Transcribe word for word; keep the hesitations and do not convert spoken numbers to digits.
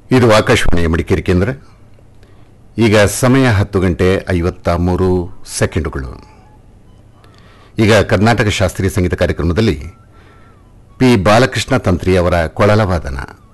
ಇದು ಆಕಾಶವಾಣಿಯ ಮಡಿಕೇರಿ ಕೇಂದ್ರ. ಈಗ ಸಮಯ ಹತ್ತು ಗಂಟೆ ಐವತ್ತ ಮೂರು ಸೆಕೆಂಡುಗಳು. ಈಗ ಕರ್ನಾಟಕ ಶಾಸ್ತ್ರೀಯ ಸಂಗೀತ ಕಾರ್ಯಕ್ರಮದಲ್ಲಿ ಪಿ ಬಾಲಕೃಷ್ಣ ತಂತ್ರಿ ಅವರ ಕೊಳಲವಾದನ.